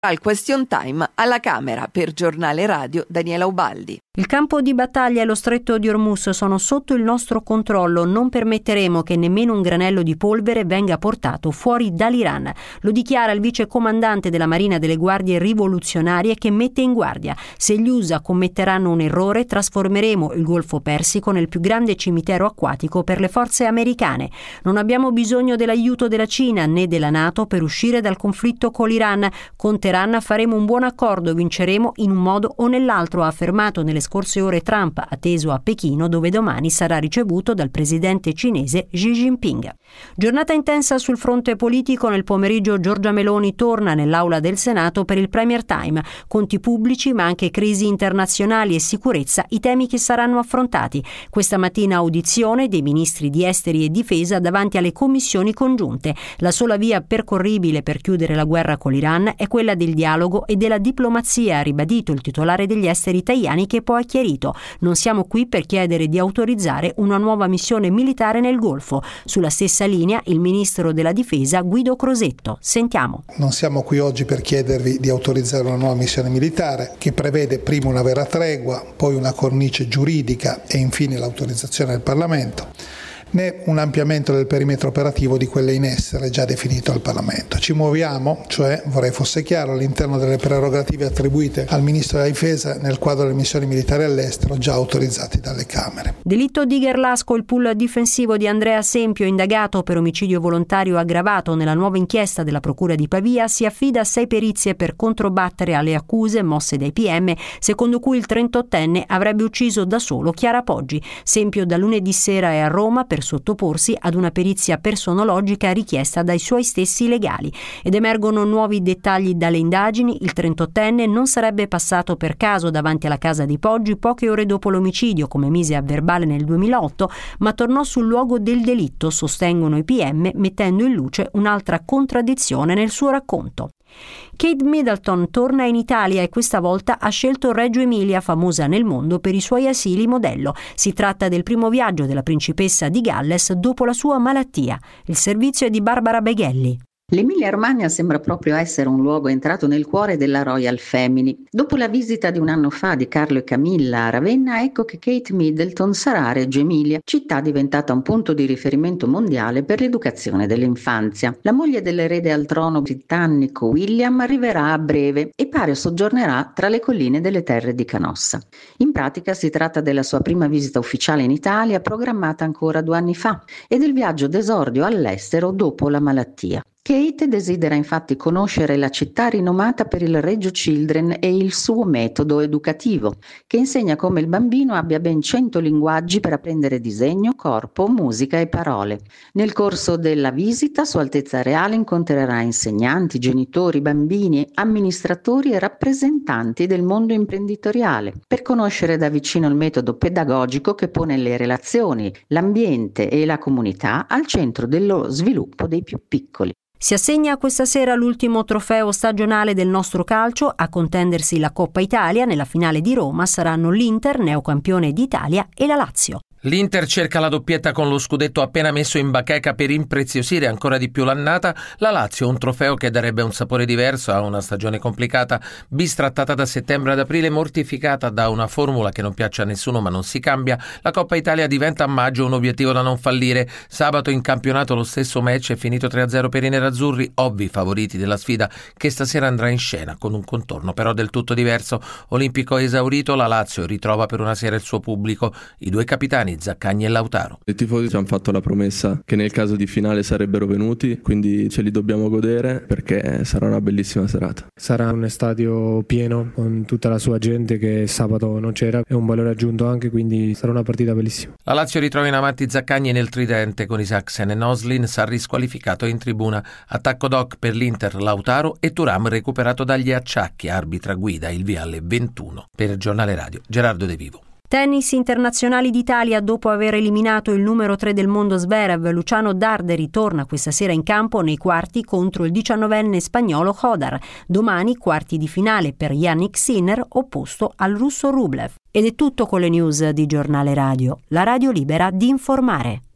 Al question time alla Camera. Per Giornale Radio Daniela Ubaldi. Il campo di battaglia e lo stretto di Hormuz sono sotto il nostro controllo. Non permetteremo che nemmeno un granello di polvere venga portato fuori dall'Iran. Lo dichiara il vice comandante della Marina delle Guardie Rivoluzionarie, che mette in guardia: se gli USA commetteranno un errore, trasformeremo il Golfo Persico nel più grande cimitero acquatico per le forze americane. Non abbiamo bisogno dell'aiuto della Cina né della NATO per uscire dal conflitto con l'Iran. Con Teheran faremo un buon accordo e vinceremo in un modo o nell'altro, ha affermato nelle scorse ore Trump, atteso a Pechino, dove domani sarà ricevuto dal presidente cinese Xi Jinping. Giornata intensa sul fronte politico. Nel pomeriggio Giorgia Meloni torna nell'aula del Senato per il Premier Time. Conti pubblici, ma anche crisi internazionali e sicurezza, i temi che saranno affrontati. Questa mattina audizione dei ministri di esteri e difesa davanti alle commissioni congiunte. La sola via percorribile per chiudere la guerra con l'Iran è quella del dialogo e della diplomazia, ha ribadito il titolare degli esteri Tajani, che poi ha chiarito: non siamo qui per chiedere di autorizzare una nuova missione militare nel Golfo. Sulla stessa linea il ministro della difesa Guido Crosetto. Sentiamo. Non siamo qui oggi per chiedervi di autorizzare una nuova missione militare che prevede prima una vera tregua, poi una cornice giuridica e infine l'autorizzazione del Parlamento, né un ampliamento del perimetro operativo di quelle in essere già definito al Parlamento. Ci muoviamo, cioè, vorrei fosse chiaro, all'interno delle prerogative attribuite al Ministro della Difesa nel quadro delle missioni militari all'estero già autorizzati dalle Camere. Delitto di Gherlasco. Il pool difensivo di Andrea Sempio, indagato per omicidio volontario aggravato nella nuova inchiesta della Procura di Pavia, si affida a 6 perizie per controbattere alle accuse mosse dai PM, secondo cui il 38enne avrebbe ucciso da solo Chiara Poggi. Sempio da lunedì sera è a Roma per sottoporsi ad una perizia personologica richiesta dai suoi stessi legali. Ed emergono nuovi dettagli dalle indagini. Il 38enne non sarebbe passato per caso davanti alla casa di Poggi poche ore dopo l'omicidio, come mise a verbale nel 2008, ma tornò sul luogo del delitto, sostengono i PM, mettendo in luce un'altra contraddizione nel suo racconto. Kate Middleton torna in Italia e questa volta ha scelto Reggio Emilia, famosa nel mondo per i suoi asili modello. Si tratta del primo viaggio della principessa di Galles dopo la sua malattia. Il servizio è di Barbara Beghelli. L'Emilia-Romagna sembra proprio essere un luogo entrato nel cuore della Royal Family. Dopo la visita di un anno fa di Carlo e Camilla a Ravenna, ecco che Kate Middleton sarà a Reggio Emilia, città diventata un punto di riferimento mondiale per l'educazione dell'infanzia. La moglie dell'erede al trono britannico William arriverà a breve e pare soggiornerà tra le colline delle terre di Canossa. In pratica si tratta della sua prima visita ufficiale in Italia, programmata ancora 2 anni fa, e del viaggio d'esordio all'estero dopo la malattia. Kate desidera infatti conoscere la città rinomata per il Reggio Children e il suo metodo educativo, che insegna come il bambino abbia ben 100 linguaggi per apprendere disegno, corpo, musica e parole. Nel corso della visita, Sua Altezza Reale incontrerà insegnanti, genitori, bambini, amministratori e rappresentanti del mondo imprenditoriale, per conoscere da vicino il metodo pedagogico che pone le relazioni, l'ambiente e la comunità al centro dello sviluppo dei più piccoli. Si assegna questa sera l'ultimo trofeo stagionale del nostro calcio. A contendersi la Coppa Italia nella finale di Roma saranno l'Inter, neocampione d'Italia, e la Lazio. L'Inter cerca la doppietta con lo scudetto appena messo in bacheca per impreziosire ancora di più l'annata. La Lazio un trofeo che darebbe un sapore diverso a una stagione complicata, bistrattata da settembre ad aprile, mortificata da una formula che non piace a nessuno ma non si cambia. La Coppa Italia diventa a maggio un obiettivo da non fallire. Sabato in campionato lo stesso match è finito 3-0 per i nerazzurri, ovvi favoriti della sfida che stasera andrà in scena con un contorno però del tutto diverso. Olimpico esaurito, la Lazio ritrova per una sera il suo pubblico, i 2 capitani Zaccagni e Lautaro. I tifosi ci hanno fatto la promessa che nel caso di finale sarebbero venuti, quindi ce li dobbiamo godere perché sarà una bellissima serata. Sarà un stadio pieno con tutta la sua gente che sabato non c'era, è un valore aggiunto anche, quindi sarà una partita bellissima. La Lazio ritrova in avanti Zaccagni nel tridente con Isaacsen e Noslin, Sarri squalificato in tribuna. Attacco doc per l'Inter Lautaro e Thuram recuperato dagli acciacchi, arbitra guida il via alle 21. Per il Giornale Radio Gerardo De Vivo. Tennis internazionali d'Italia. Dopo aver eliminato il numero 3 del mondo Zverev, Luciano Darderi torna questa sera in campo nei quarti contro il 19enne spagnolo Hodar. Domani quarti di finale per Yannick Sinner opposto al russo Rublev. Ed è tutto con le news di Giornale Radio, la radio libera di informare.